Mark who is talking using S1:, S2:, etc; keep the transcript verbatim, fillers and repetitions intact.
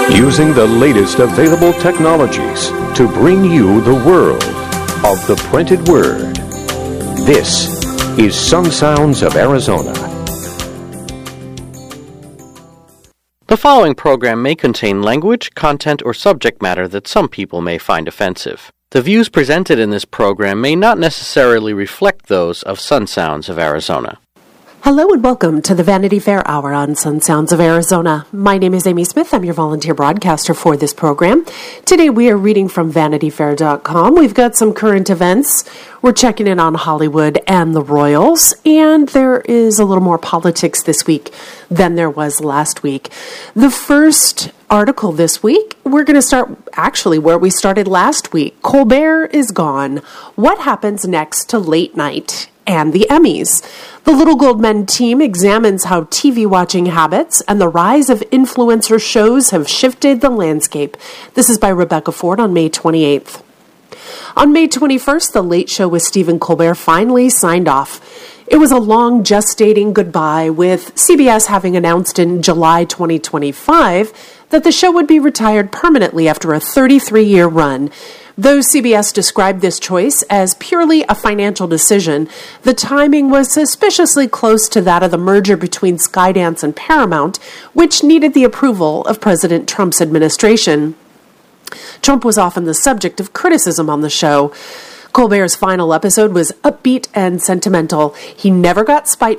S1: Using the latest available technologies to bring you the world of the printed word. This is Sun Sounds of Arizona.
S2: The following program may contain language, content, or subject matter that some people may find offensive. The views presented in this program may not necessarily reflect those of Sun Sounds of Arizona.
S3: Hello and welcome to the Vanity Fair Hour on Sun Sounds of Arizona. My name is Amy Smith. I'm your volunteer broadcaster for this program. Today we are reading from vanity fair dot com. We've got some current events. We're checking in on Hollywood and the Royals, and there is a little more politics this week than there was last week. The first article this week, we're going to start actually where we started last week. Colbert is gone. What happens next to late night and the Emmys? The Little Gold Men team examines how T V watching habits and the rise of influencer shows have shifted the landscape. This is by Rebecca Ford on May twenty-eighth. On May twenty-first, The Late Show with Stephen Colbert finally signed off. It was a long gestating goodbye, with C B S having announced in July twenty twenty-five that the show would be retired permanently after a thirty-three-year run. Though C B S described this choice as purely a financial decision, the timing was suspiciously close to that of the merger between Skydance and Paramount, which needed the approval of President Trump's administration. Trump was often the subject of criticism on the show. Colbert's final episode was upbeat and sentimental. He never got spiteful